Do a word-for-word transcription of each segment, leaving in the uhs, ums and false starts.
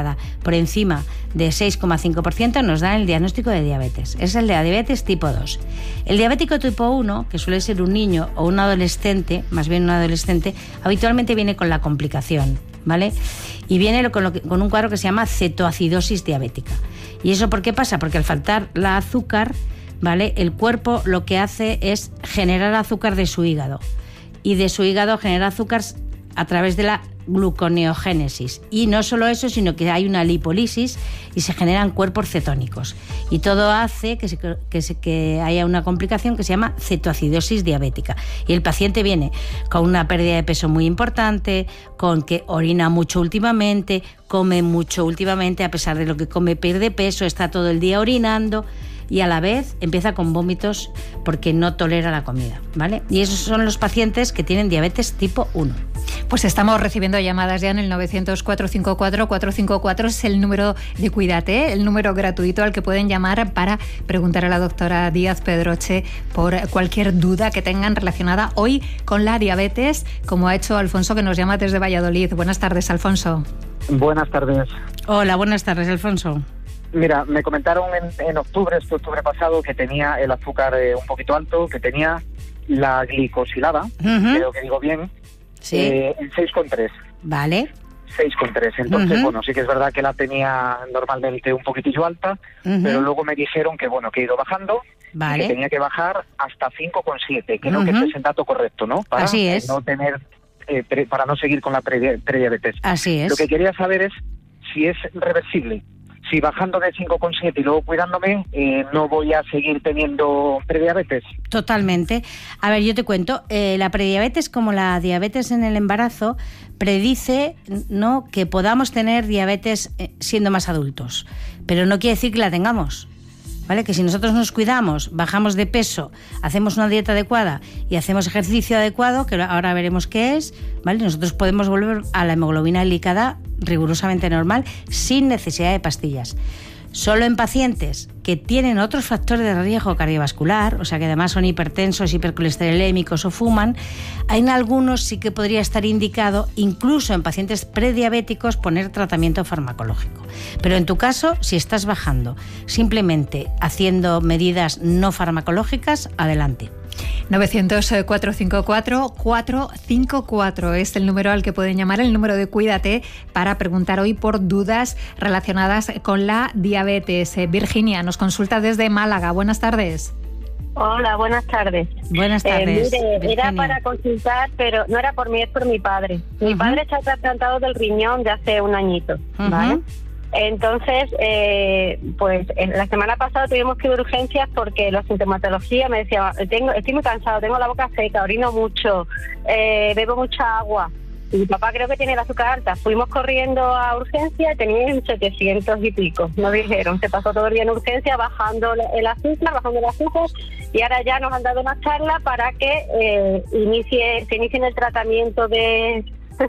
elevada por encima de seis coma cinco por ciento nos dan el diagnóstico de diabetes. Es el de la diabetes tipo dos. El diabético tipo uno, que suele ser un niño o un adolescente, más bien un adolescente, habitualmente viene con la complicación, ¿vale? Y viene con, lo que, con un cuadro que se llama cetoacidosis diabética. ¿Y eso por qué pasa? Porque al faltar la azúcar, ¿vale?, el cuerpo lo que hace es generar azúcar de su hígado. Y de su hígado genera azúcar a través de la gluconeogénesis. Y no solo eso, sino que hay una lipólisis y se generan cuerpos cetónicos. Y todo hace que, se, que, se, que haya una complicación que se llama cetoacidosis diabética. Y el paciente viene con una pérdida de peso muy importante, con que orina mucho últimamente, come mucho últimamente, a pesar de lo que come pierde peso, está todo el día orinando, y a la vez empieza con vómitos porque no tolera la comida, ¿vale? Y esos son los pacientes que tienen diabetes tipo uno. Pues estamos recibiendo llamadas ya en el novecientos, cuatrocientos cincuenta y cuatro, cuatrocientos cincuenta y cuatro, es el número de Cuídate, el número gratuito al que pueden llamar para preguntar a la doctora Díaz Pedroche por cualquier duda que tengan relacionada hoy con la diabetes, como ha hecho Alfonso, que nos llama desde Valladolid. Buenas tardes, Alfonso. Buenas tardes. Hola, buenas tardes, Alfonso. Mira, me comentaron en, en octubre, este octubre pasado, que tenía el azúcar eh, un poquito alto, que tenía la glicosilada, uh-huh. creo que digo bien, sí. eh, en seis coma tres. Vale. seis coma tres. Entonces, uh-huh. bueno, sí que es verdad que la tenía normalmente un poquitillo alta, uh-huh. pero luego me dijeron que, bueno, que he ido bajando, vale. y que tenía que bajar hasta cinco coma siete. Creo uh-huh. que ese es el dato correcto, ¿no? Para Así es. no tener, eh, pre, para no seguir con la pre, prediabetes. Así es. Lo que quería saber es si es reversible. Si bajando de cinco coma siete y luego cuidándome, eh, no voy a seguir teniendo prediabetes. Totalmente. A ver, yo te cuento, eh, la prediabetes, como la diabetes en el embarazo, predice, ¿no?, que podamos tener diabetes eh, siendo más adultos, pero no quiere decir que la tengamos. ¿Vale? Que si nosotros nos cuidamos, bajamos de peso, hacemos una dieta adecuada y hacemos ejercicio adecuado, que ahora veremos qué es, ¿vale?, nosotros podemos volver a la hemoglobina glicada rigurosamente normal sin necesidad de pastillas. Solo en pacientes que tienen otros factores de riesgo cardiovascular, o sea que además son hipertensos, hipercolesterolémicos o fuman, en algunos sí que podría estar indicado, incluso en pacientes prediabéticos, poner tratamiento farmacológico. Pero en tu caso, si estás bajando simplemente haciendo medidas no farmacológicas, adelante. novecientos, cuatrocientos cincuenta y cuatro, cuatrocientos cincuenta y cuatro es el número al que pueden llamar, el número de Cuídate, para preguntar hoy por dudas relacionadas con la diabetes. Eh, Virginia nos consulta desde Málaga. Buenas tardes. Hola, buenas tardes. Buenas tardes. Eh, mire, Virginia. era para consultar, pero no era por mí, es por mi padre. Mi uh-huh. padre está trasplantado del riñón de hace un añito, uh-huh. ¿vale? Entonces, eh, pues en la semana pasada tuvimos que ir a urgencias porque la sintomatología me decía, tengo, estoy muy cansado, tengo la boca seca, orino mucho, eh, bebo mucha agua. Y mi papá creo que tiene el azúcar alta. Fuimos corriendo a urgencia y tenía en setecientos y pico. Nos dijeron, se pasó todo el día en urgencia bajando el azúcar, bajando el azúcar, y ahora ya nos han dado una charla para que eh, inicie, se inicie el tratamiento de...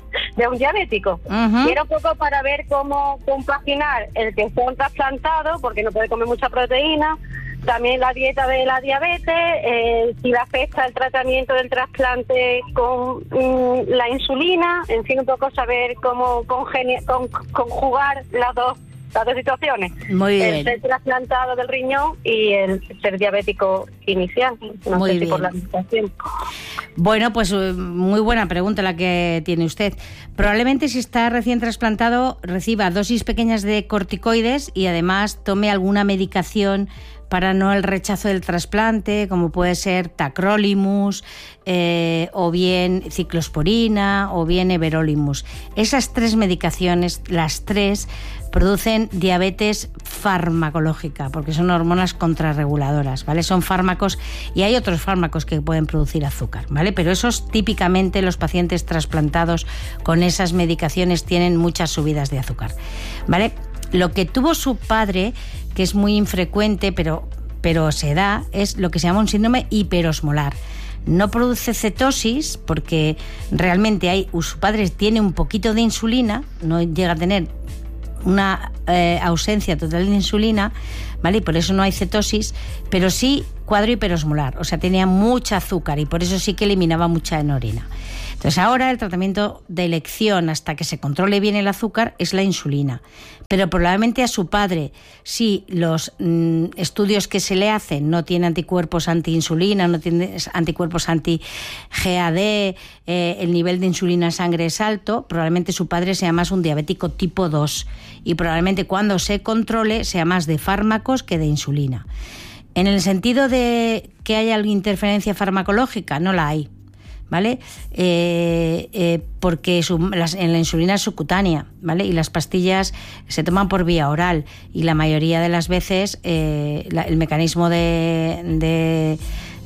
de un diabético. Uh-huh. Y era un poco para ver cómo compaginar el que sea un trasplantado, porque no puede comer mucha proteína, también la dieta de la diabetes, eh, si le afecta el tratamiento del trasplante con um, la insulina, en fin, un poco saber cómo congenia, con, conjugar las dos las dos situaciones. Muy bien. El ser trasplantado del riñón y el ser diabético inicial. No muy sé si bien. por la situación. Bueno, pues muy buena pregunta la que tiene usted. Probablemente si está recién trasplantado reciba dosis pequeñas de corticoides y además tome alguna medicación para no el rechazo del trasplante, como puede ser tacrolimus, eh, o bien ciclosporina, o bien everolimus. Esas tres medicaciones, las tres, producen diabetes farmacológica, porque son hormonas contrarreguladoras, ¿vale? Son fármacos, y hay otros fármacos que pueden producir azúcar, ¿vale? Pero esos típicamente los pacientes trasplantados con esas medicaciones tienen muchas subidas de azúcar, ¿vale? Lo que tuvo su padre, que es muy infrecuente, pero, pero se da, es lo que se llama un síndrome hiperosmolar. No produce cetosis porque realmente hay, su padre tiene un poquito de insulina, no llega a tener una eh, ausencia total de insulina, ¿vale? Y por eso no hay cetosis, pero sí cuadro hiperosmolar, o sea, tenía mucha azúcar y por eso sí que eliminaba mucha en orina. Entonces ahora el tratamiento de elección hasta que se controle bien el azúcar es la insulina. Pero probablemente a su padre, si los mm, estudios que se le hacen no tiene anticuerpos anti-insulina, no tiene anticuerpos anti-G A D, eh, el nivel de insulina en sangre es alto, probablemente su padre sea más un diabético tipo dos y probablemente cuando se controle sea más de fármacos que de insulina. En el sentido de que haya alguna interferencia farmacológica, no la hay. ¿Vale? Eh, eh, porque su, las, en la insulina es subcutánea, ¿vale? Y las pastillas se toman por vía oral y la mayoría de las veces eh, la, el mecanismo de, de,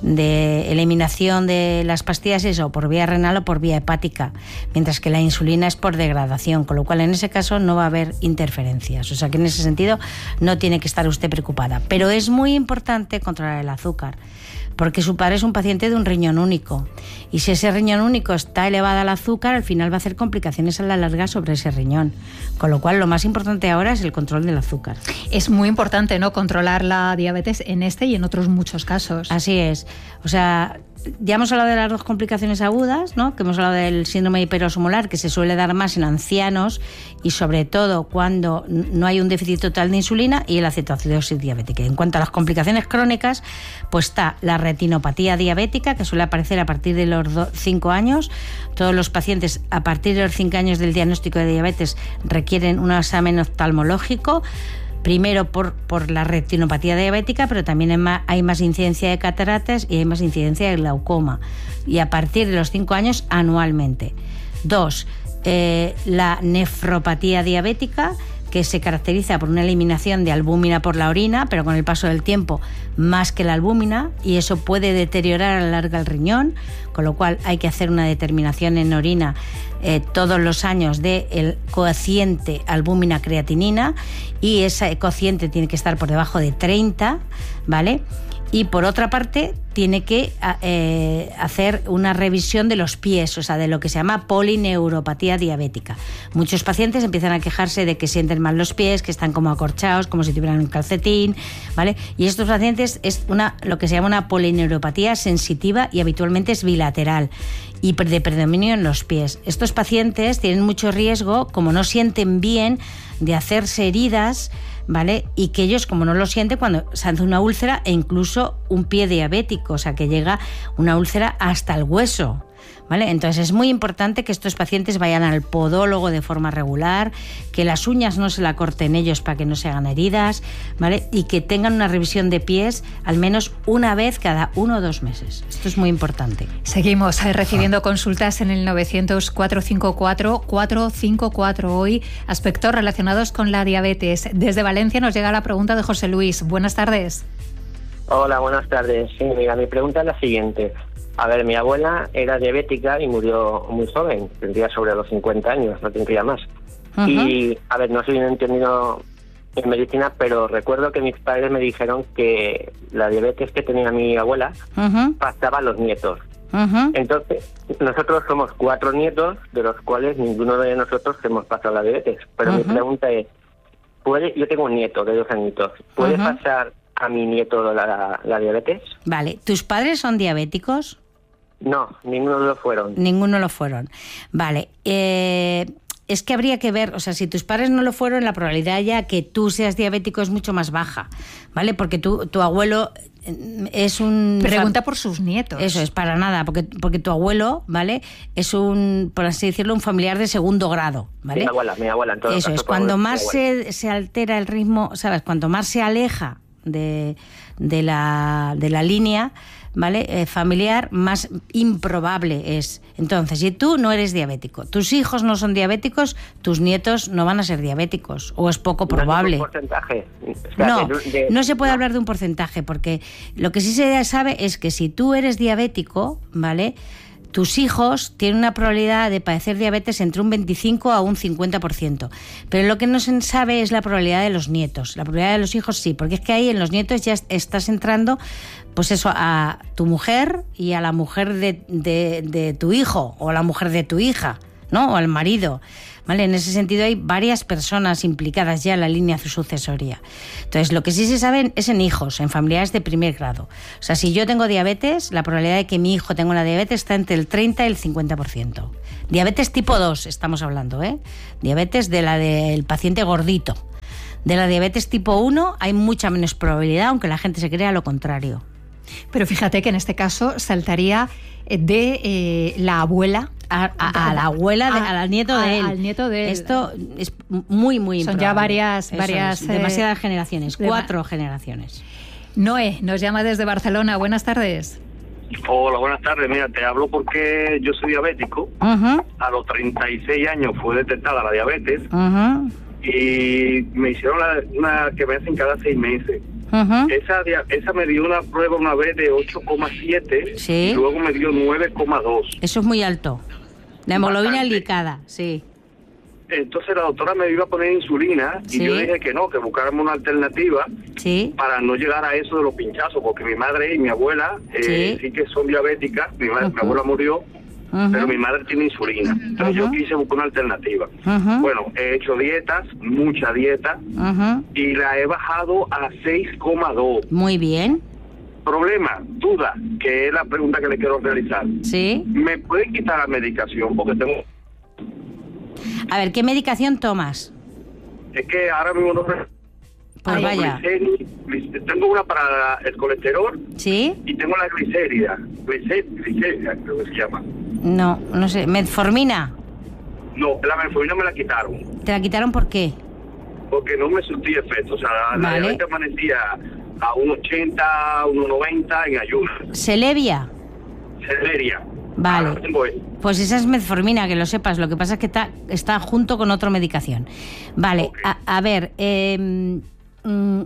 de eliminación de las pastillas es o por vía renal o por vía hepática, mientras que la insulina es por degradación, con lo cual en ese caso no va a haber interferencias. O sea que en ese sentido no tiene que estar usted preocupada. Pero es muy importante controlar el azúcar, porque su padre es un paciente de un riñón único y si ese riñón único está elevada al azúcar, al final va a hacer complicaciones a la larga sobre ese riñón, con lo cual lo más importante ahora es el control del azúcar. Es muy importante, ¿no?, controlar la diabetes en este y en otros muchos casos. Así es, o sea, ya hemos hablado de las dos complicaciones agudas, ¿no?, que hemos hablado del síndrome hiperosmolar, que se suele dar más en ancianos y sobre todo cuando no hay un déficit total de insulina, y la cetoacidosis diabética. En cuanto a las complicaciones crónicas, pues está la retinopatía diabética, que suele aparecer a partir de los cinco años. Todos los pacientes a partir de los cinco años del diagnóstico de diabetes requieren un examen oftalmológico, primero por, por la retinopatía diabética, pero también hay más, hay más incidencia de cataratas y hay más incidencia de glaucoma. Y a partir de los cinco años anualmente. Dos, eh, la nefropatía diabética, que se caracteriza por una eliminación de albúmina por la orina, pero con el paso del tiempo más que la albúmina, y eso puede deteriorar a la larga el riñón, con lo cual hay que hacer una determinación en orina eh, todos los años del cociente albúmina-creatinina, y ese cociente tiene que estar por debajo de treinta, ¿vale? Y por otra parte tiene que eh, hacer una revisión de los pies, o sea, de lo que se llama polineuropatía diabética. Muchos pacientes empiezan a quejarse de que sienten mal los pies, que están como acorchados, como si tuvieran un calcetín, ¿vale? Y estos pacientes es una lo que se llama una polineuropatía sensitiva y habitualmente es bilateral y de predominio en los pies. Estos pacientes tienen mucho riesgo, como no sienten bien, de hacerse heridas, ¿vale? Y que ellos, como no lo sienten, cuando se hace una úlcera e incluso un pie diabético, o sea, que llega una úlcera hasta el hueso, ¿vale? Entonces es muy importante que estos pacientes vayan al podólogo de forma regular, que las uñas no se la corten ellos para que no se hagan heridas, ¿vale? Y que tengan una revisión de pies al menos una vez cada uno o dos meses. Esto es muy importante. Seguimos recibiendo ah. consultas en el novecientos, cuatrocientos cincuenta y cuatro, cuatrocientos cincuenta y cuatro. Hoy, aspectos relacionados con la diabetes. Desde Valencia nos llega la pregunta de José Luis. Buenas tardes. Hola, buenas tardes. Sí, mira, mi pregunta es la siguiente. A ver, mi abuela era diabética y murió muy joven, tendría sobre los cincuenta años, no tendría más. Uh-huh. Y, a ver, no soy un entendido en medicina, pero recuerdo que mis padres me dijeron que la diabetes que tenía mi abuela uh-huh. pasaba a los nietos. Uh-huh. Entonces, nosotros somos cuatro nietos, de los cuales ninguno de nosotros hemos pasado la diabetes. Pero uh-huh. mi pregunta es, ¿puede? Yo tengo un nieto de dos añitos, ¿puede uh-huh. pasar a mi nieto la, la, la diabetes? Vale, ¿tus padres son diabéticos? No, ninguno lo fueron. Ninguno lo fueron. Vale, eh, es que habría que ver, o sea, si tus padres no lo fueron, la probabilidad ya que tú seas diabético es mucho más baja, ¿vale? Porque tu, tu abuelo es un... Pregunta por sus nietos. Eso es, para nada, porque, porque tu abuelo, ¿vale? Es un, por así decirlo, un familiar de segundo grado, ¿vale? Mi abuela, mi abuela. En todo Eso caso, es, cuando más se, se altera el ritmo, ¿sabes? Cuanto más se aleja de, de, la, de la línea, ¿vale? Eh, familiar, más improbable es. Entonces, si tú no eres diabético, tus hijos no son diabéticos, tus nietos no van a ser diabéticos, o es poco probable. ¿No es un porcentaje? O sea, no, de, de, no se puede no. hablar de un porcentaje, porque lo que sí se sabe es que si tú eres diabético, ¿vale?, tus hijos tienen una probabilidad de padecer diabetes entre un veinticinco a un cincuenta por ciento. Pero lo que no se sabe es la probabilidad de los nietos. La probabilidad de los hijos sí, porque es que ahí en los nietos ya estás entrando, pues eso, a tu mujer y a la mujer de, de, de tu hijo o a la mujer de tu hija, ¿no? O al marido. ¿vale? En ese sentido hay varias personas implicadas ya en la línea sucesoria. Entonces, lo que sí se sabe es en hijos, en familiares de primer grado. O sea, si yo tengo diabetes, la probabilidad de que mi hijo tenga una diabetes está entre el treinta y el cincuenta por ciento. Diabetes tipo dos estamos hablando, ¿eh? Diabetes de la del paciente gordito. De la diabetes tipo uno hay mucha menos probabilidad, aunque la gente se crea lo contrario. Pero fíjate que en este caso saltaría de eh, la abuela a, a, a la abuela, de, a, al nieto de él. Al nieto de él. Esto es muy, muy Son improbable. ya varias... Eso varias es, eh, demasiadas generaciones, de cuatro ma- generaciones. Noé nos llama desde Barcelona. Buenas tardes. Hola, buenas tardes. Mira, te hablo porque yo soy diabético. Uh-huh. A los treinta y seis años fue detectada la diabetes Uh-huh. y me hicieron la, una que me hacen cada seis meses. Uh-huh. Esa dia- esa me dio una prueba una vez de ocho coma siete Sí. y luego me dio nueve coma dos. Eso es muy alto. La hemoglobina Bastante. glicada, sí. Entonces la doctora me iba a poner insulina Sí. y yo dije que no, que buscáramos una alternativa Sí. para no llegar a eso de los pinchazos, porque mi madre y mi abuela eh, Sí. sí que son diabéticas. Mi, madre, Ujú. mi abuela murió, Uh-huh. pero mi madre tiene insulina. Entonces Ujú. yo quise buscar una alternativa. Ujú. Bueno, he hecho dietas, mucha dieta, Uh-huh. y la he bajado a seis coma dos. Muy bien. Problema, duda, que es la pregunta que le quiero realizar. Sí. ¿Me pueden quitar la medicación? Porque tengo... A ver, ¿qué medicación tomas? Es que ahora mismo no... Pues tengo vaya. gliceri- glic- tengo una para el colesterol ¿Sí? y tengo la gliceria. Glicer- Gliceria, creo que se llama. No, no sé. ¿Metformina? No, la metformina me la quitaron, ¿Te la quitaron por qué? porque no me surtía efecto. O sea, la Vale. diabetes amanecía a uno ochenta, uno noventa en ayuno. ¿Selevia? Celeria. Vale. Ahora tengo eso. Pues esa es metformina, que lo sepas. Lo que pasa es que está, está junto con otra medicación. Vale, Ok. a, a ver, eh, mm,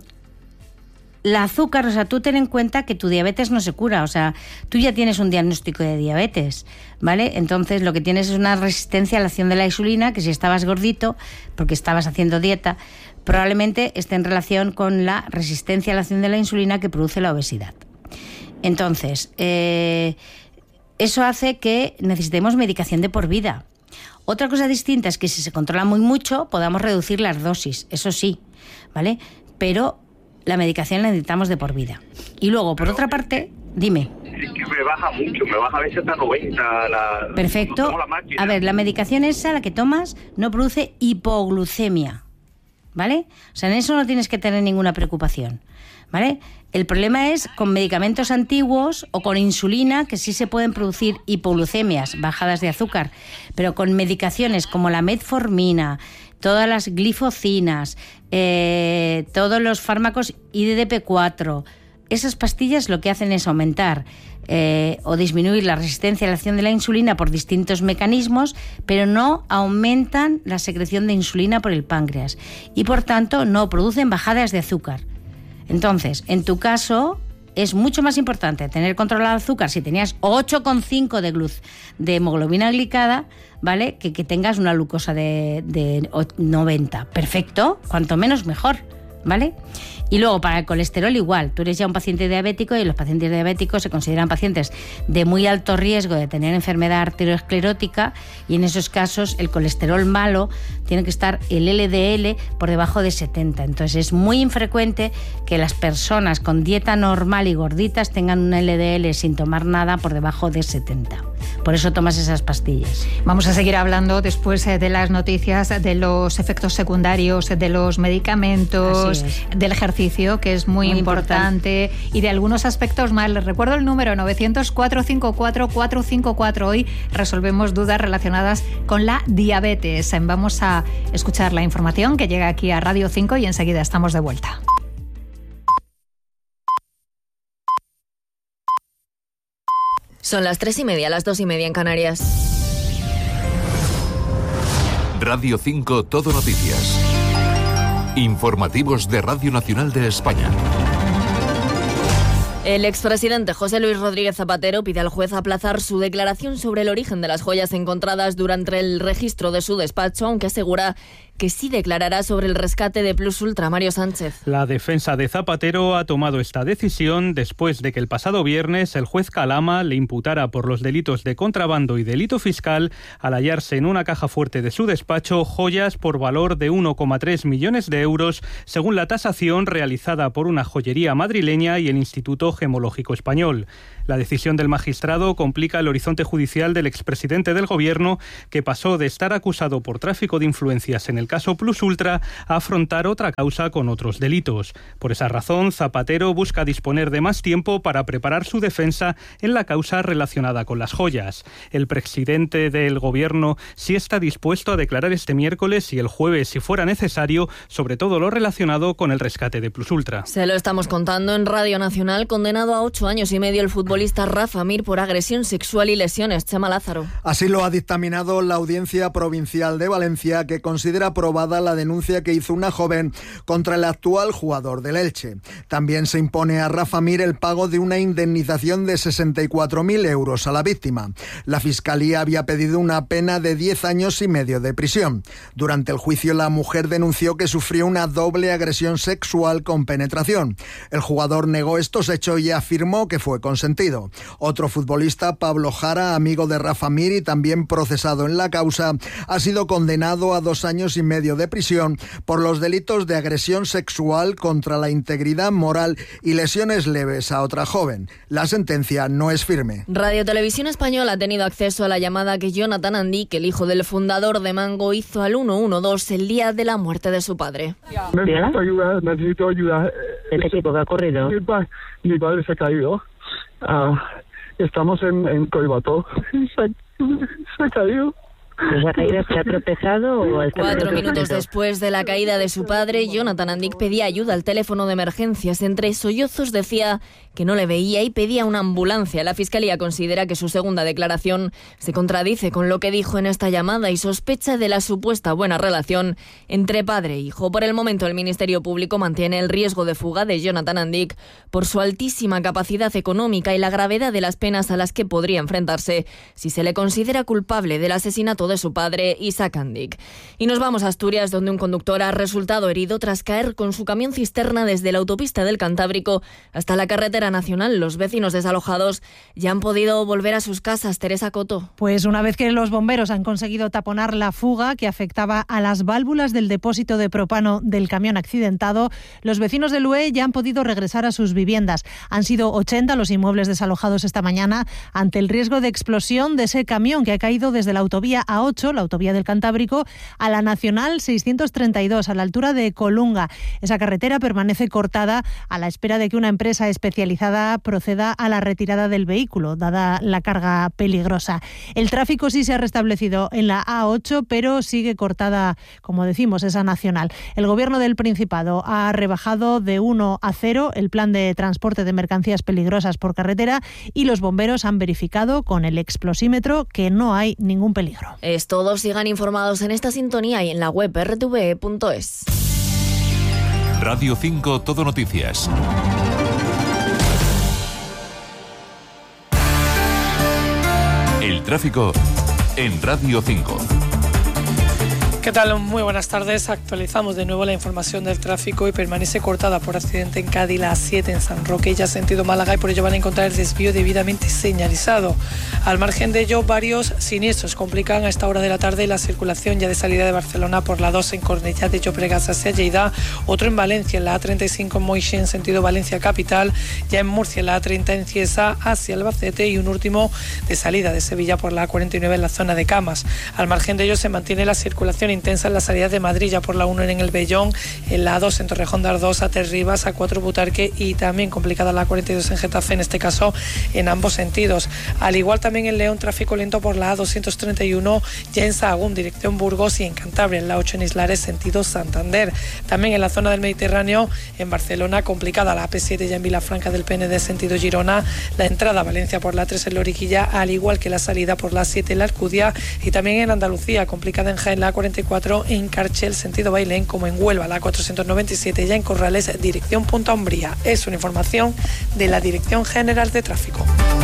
la azúcar, o sea, tú ten en cuenta que tu diabetes no se cura, o sea, tú ya tienes un diagnóstico de diabetes, ¿vale? Entonces lo que tienes es una resistencia a la acción de la insulina, que si estabas gordito, porque estabas haciendo dieta, probablemente esté en relación con la resistencia a la acción de la insulina que produce la obesidad. Entonces, eh, eso hace que necesitemos medicación de por vida. Otra cosa distinta es que si se controla muy mucho, podamos reducir las dosis, eso sí, ¿vale? Pero la medicación la necesitamos de por vida. Y luego, por otra parte, dime. Es que me baja mucho, me baja a veces hasta noventa. La, Perfecto. no tengo la máquina. A ver, la medicación esa, la que tomas, no produce hipoglucemia, ¿vale? O sea, en eso no tienes que tener ninguna preocupación, ¿vale? El problema es con medicamentos antiguos o con insulina, que sí se pueden producir hipoglucemias, bajadas de azúcar, pero con medicaciones como la metformina, todas las glifocinas, eh, todos los fármacos I D P cuatro, esas pastillas lo que hacen es aumentar eh, o disminuir la resistencia a la acción de la insulina por distintos mecanismos, pero no aumentan la secreción de insulina por el páncreas y por tanto no producen bajadas de azúcar. Entonces, en tu caso, es mucho más importante tener controlado el azúcar si tenías ocho coma cinco de, gluz, de hemoglobina glicada, ¿vale? Que que tengas una glucosa de, de noventa. Perfecto, cuanto menos mejor, ¿vale? Y luego para el colesterol igual, tú eres ya un paciente diabético y los pacientes diabéticos se consideran pacientes de muy alto riesgo de tener enfermedad arteriosclerótica y en esos casos el colesterol malo tiene que estar el L D L por debajo de setenta. Entonces es muy infrecuente que las personas con dieta normal y gorditas tengan un L D L sin tomar nada por debajo de setenta. Por eso tomas esas pastillas. Vamos a seguir hablando después eh, de las noticias, de los efectos secundarios, de los medicamentos, del ejercicio, que es muy, muy importante, importante, y de algunos aspectos más. Les recuerdo el número nueve cero cero, cuatro cinco cuatro, cuatro cinco cuatro. Hoy resolvemos dudas relacionadas con la diabetes. Vamos a escuchar la información que llega aquí a Radio cinco y enseguida estamos de vuelta. Son las tres y media, las dos y media en Canarias. Radio cinco Todo Noticias. Informativos de Radio Nacional de España. El expresidente José Luis Rodríguez Zapatero pide al juez aplazar su declaración sobre el origen de las joyas encontradas durante el registro de su despacho, aunque asegura que sí declarará sobre el rescate de Plus Ultra. Mario Sánchez. La defensa de Zapatero ha tomado esta decisión después de que el pasado viernes el juez Calama le imputara por los delitos de contrabando y delito fiscal al hallarse en una caja fuerte de su despacho joyas por valor de uno coma tres millones de euros, según la tasación realizada por una joyería madrileña y el Instituto Gemológico Español. La decisión del magistrado complica el horizonte judicial del expresidente del Gobierno, que pasó de estar acusado por tráfico de influencias en el caso Plus Ultra a afrontar otra causa con otros delitos. Por esa razón, Zapatero busca disponer de más tiempo para preparar su defensa en la causa relacionada con las joyas. El presidente del Gobierno sí está dispuesto a declarar este miércoles y el jueves, si fuera necesario, sobre todo lo relacionado con el rescate de Plus Ultra. Se lo estamos contando en Radio Nacional. Condenado a ocho años y medio el futbolista Rafa Mir por agresión sexual y lesiones. Chema Lázaro. Así lo ha dictaminado la Audiencia Provincial de Valencia, que considera aprobada la denuncia que hizo una joven contra el actual jugador del Elche. También se impone a Rafa Mir el pago de una indemnización de sesenta y cuatro mil euros a la víctima. La Fiscalía había pedido una pena de diez años y medio de prisión. Durante el juicio, la mujer denunció que sufrió una doble agresión sexual con penetración. El jugador negó estos hechos y afirmó que fue consentido. Otro futbolista, Pablo Jara, amigo de Rafa Mir y también procesado en la causa, ha sido condenado a dos años y medio de prisión por los delitos de agresión sexual contra la integridad moral y lesiones leves a otra joven. La sentencia no es firme. Radio Televisión Española ha tenido acceso a la llamada que Jonathan Andic, el hijo del fundador de Mango, hizo al uno uno dos el día de la muerte de su padre. Necesito ayuda, necesito ayuda. ¿Qué tipo que ha ocurrido? Mi, pa- mi padre se ha caído. Uh, estamos en, en Coibato. Se, se ha caído. ¿Se ha caído? ¿Se ha tropezado? O el Cuatro minutos después de la caída de su padre, Jonathan Andic pedía ayuda al teléfono de emergencias. Entre sollozos decía que no le veía y pedía una ambulancia. La Fiscalía considera que su segunda declaración se contradice con lo que dijo en esta llamada y sospecha de la supuesta buena relación entre padre e hijo. Por el momento, el Ministerio Público mantiene el riesgo de fuga de Jonathan Andic por su altísima capacidad económica y la gravedad de las penas a las que podría enfrentarse si se le considera culpable del asesinato de su padre, Isaac Andic. Y nos vamos a Asturias, donde un conductor ha resultado herido tras caer con su camión cisterna desde la autopista del Cantábrico hasta la carretera nacional. Los vecinos desalojados ya han podido volver a sus casas. Teresa Coto. Pues una vez que los bomberos han conseguido taponar la fuga que afectaba a las válvulas del depósito de propano del camión accidentado, los vecinos de Lué ya han podido regresar a sus viviendas. Han sido ochenta los inmuebles desalojados esta mañana ante el riesgo de explosión de ese camión que ha caído desde la autovía A ocho, la autovía del Cantábrico, a la Nacional seiscientos treinta y dos, a la altura de Colunga. Esa carretera permanece cortada a la espera de que una empresa especializada proceda a la retirada del vehículo, dada la carga peligrosa. El tráfico sí se ha restablecido en la A ocho, pero sigue cortada, como decimos, esa Nacional. El Gobierno del Principado ha rebajado de uno a cero el plan de transporte de mercancías peligrosas por carretera y los bomberos han verificado con el explosímetro que no hay ningún peligro. Es todo. Sigan informados en esta sintonía y en la web erre te ve punto es. Radio cinco Todo Noticias. El tráfico en Radio cinco. ¿Qué tal? Muy buenas tardes. Actualizamos de nuevo la información del tráfico y permanece cortada por accidente en Cádiz la A siete en San Roque, ya sentido Málaga, y por ello van a encontrar el desvío debidamente señalizado. Al margen de ello, varios siniestros complican a esta hora de la tarde la circulación ya de salida de Barcelona por la dos en Cornellá de Llobregat hacia Lleida, otro en Valencia en la A treinta y cinco en Moixent en sentido Valencia capital, ya en Murcia en la A treinta en Cieza hacia Albacete y un último de salida de Sevilla por la A cuarenta y nueve en la zona de Camas. Al margen de ello se mantiene la circulación intensa en la salida de Madrid ya por la uno en el Bellón, en la A dos en Torrejón de Ardoz, A tres Rivas, A cuatro Butarque y también complicada la A cuarenta y dos en Getafe, en este caso en ambos sentidos. Al igual también en León, tráfico lento por la A doscientos treinta y uno ya en Sahagún, dirección Burgos, y en Cantabria, en la ocho en Islares, sentido Santander. También en la zona del Mediterráneo, en Barcelona, complicada la A P siete ya en Vilafranca del Penedès, sentido Girona, la entrada a Valencia por la A tres en Loriguilla, al igual que la salida por la A siete en la Alcudia, y también en Andalucía, complicada en Jaén, la A cuarenta y cuatro en Carchel, sentido Bailén, como en Huelva, la A cuatrocientos noventa y siete ya en Corrales, dirección Punta Umbría. Es una información de la Dirección General de Tráfico.